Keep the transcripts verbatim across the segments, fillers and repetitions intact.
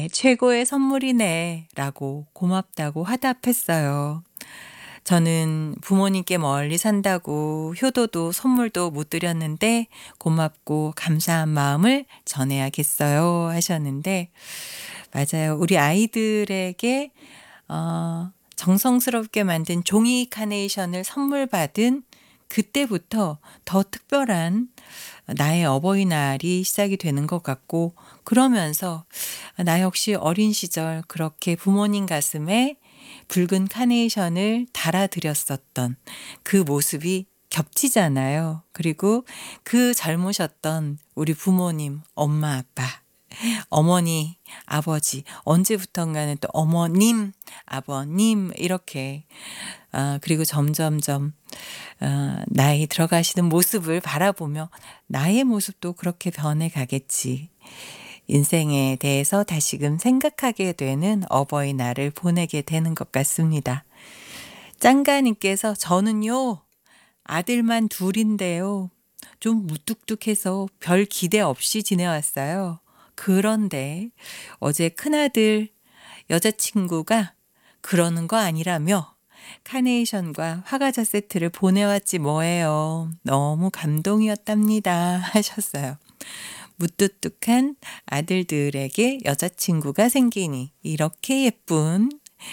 나의 최고의 선물이네 라고 고맙다고 화답했어요. 저는 부모님께 멀리 산다고 효도도 선물도 못 드렸는데 고맙고 감사한 마음을 전해야겠어요 하셨는데 맞아요. 우리 아이들에게 어, 정성스럽게 만든 종이 카네이션을 선물 받은 그때부터 더 특별한 나의 어버이날이 시작이 되는 것 같고 그러면서 나 역시 어린 시절 그렇게 부모님 가슴에 붉은 카네이션을 달아드렸었던 그 모습이 겹치잖아요. 그리고 그 젊으셨던 우리 부모님, 엄마, 아빠, 어머니, 아버지, 언제부턴가는 또 어머님, 아버님 이렇게 아, 그리고 점점점 어, 나이 들어가시는 모습을 바라보며 나의 모습도 그렇게 변해가겠지. 인생에 대해서 다시금 생각하게 되는 어버이날을 보내게 되는 것 같습니다. 짱가님께서 저는요 아들만 둘인데요. 좀 무뚝뚝해서 별 기대 없이 지내왔어요. 그런데 어제 큰아들 여자친구가 그러는 거 아니라며 카네이션과 화과자 세트를 보내왔지 뭐예요. 너무 감동이었답니다 하셨어요. 무뚝뚝한 아들들에게 여자친구가 생기니 이렇게 예쁜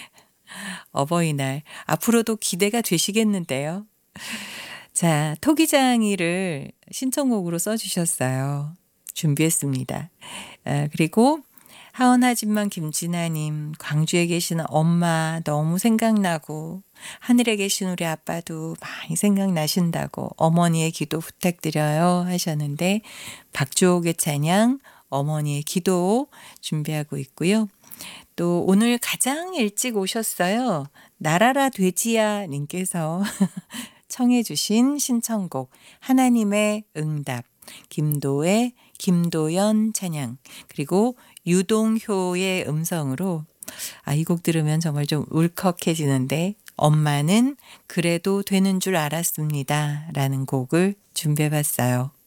어버이날 앞으로도 기대가 되시겠는데요. 자, 토기장이를 신청곡으로 써주셨어요. 준비했습니다. 아, 그리고 하원하지만 김진아님, 광주에 계시는 엄마 너무 생각나고 하늘에 계신 우리 아빠도 많이 생각나신다고 어머니의 기도 부탁드려요 하셨는데 박주옥의 찬양 어머니의 기도 준비하고 있고요. 또 오늘 가장 일찍 오셨어요. 나라라 돼지야 님께서 청해 주신 신청곡 하나님의 응답 김도의 김도연 찬양 그리고 유동효의 음성으로 아, 이 곡 들으면 정말 좀 울컥해지는데 엄마는 그래도 되는 줄 알았습니다 라는 곡을 준비해 봤어요.